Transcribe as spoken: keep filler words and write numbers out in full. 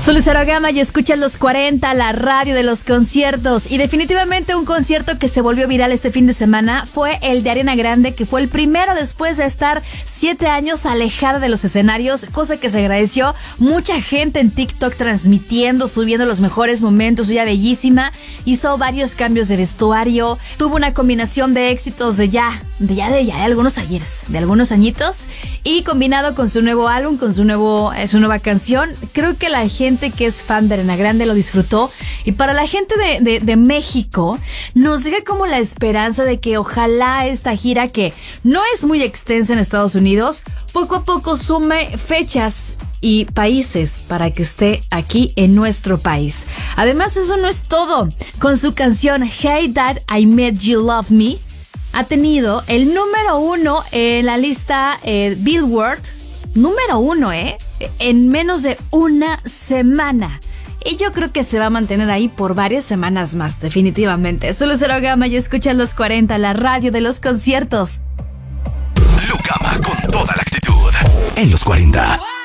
Soy Cero Gama y escuchas Los cuarenta, la radio de los conciertos. Y definitivamente un concierto que se volvió viral este fin de semana fue el de Ariana Grande, que fue el primero después de estar siete años alejada de los escenarios, cosa que se agradeció. Mucha gente en TikTok transmitiendo, subiendo los mejores momentos. Ella bellísima, hizo varios cambios de vestuario, tuvo una combinación de éxitos de ya, de ya de ya de algunos ayeres, de algunos añitos, y combinado con su nuevo álbum, con su nuevo, eh, su nueva canción. Creo que la gente que es fan de Ariana Grande lo disfrutó, y para la gente de, de, de México nos llega como la esperanza de que ojalá esta gira, que no es muy extensa en Estados Unidos, poco a poco sume fechas y países para que esté aquí en nuestro país. Además, eso no es todo. Con su canción Hey Dad, I Made You Love Me, ha tenido el número uno en la lista eh, Billboard. Número uno, ¿eh? En menos de una semana. Y yo creo que se va a mantener ahí por varias semanas más, definitivamente. Soy Cero Gama y escuchas Los cuarenta, la radio de los conciertos. Lo Gama con toda la actitud en Los cuarenta.